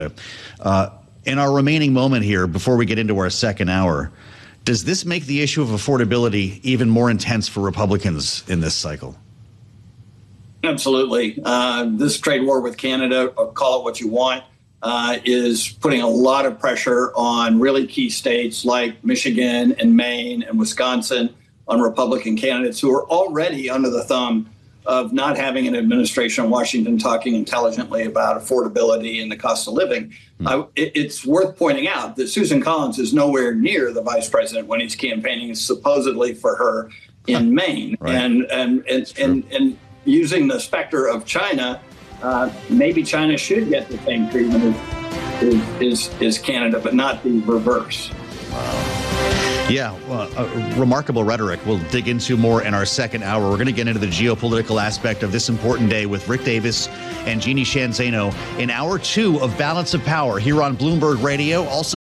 In our remaining moment here, before we get into our second hour, does this make the issue of affordability even more intense for Republicans in this cycle? Absolutely. This trade war with Canada, call it what you want, is putting a lot of pressure on really key states like Michigan and Maine and Wisconsin, on Republican candidates who are already under the thumb of not having an administration in Washington talking intelligently about affordability and the cost of living. It's worth pointing out that Susan Collins is nowhere near the vice president when he's campaigning supposedly for her in Maine. Right. And using the specter of China, maybe China should get the same treatment as Canada, but not the reverse. Wow. Yeah, remarkable rhetoric. We'll dig into more in our second hour. We're going to get into the geopolitical aspect of this important day with Rick Davis and Jeannie Sheehan Zaino in hour 2 of Balance of Power here on Bloomberg Radio. Also